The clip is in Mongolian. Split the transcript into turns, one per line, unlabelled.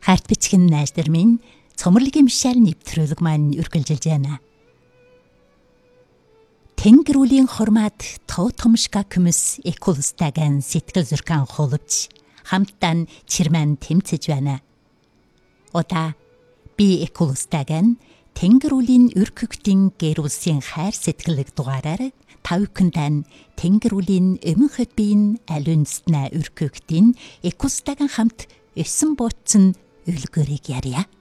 Харт бичгэн найздар минь цомрлогийн мишэл нэвтрүүлэг маань үргэлжилж байна. Тэнгэрүүлийн хормаад тоотомшка күмс экулстагийн сэтгэл зүрхэн холбож хамтдаа чирмэн тэмцэж байна. Ода би экулстагийн тэнгэрүүлийн үркөгтийн гэрүүлсийн хайр сэтгэлэг дугаараар тавкандан тэнгэрүүлийн өмнө хөтбийн алунснаа үркөгтийн экулстагийн хамт 9 бууцсан үлгэрийг ярья.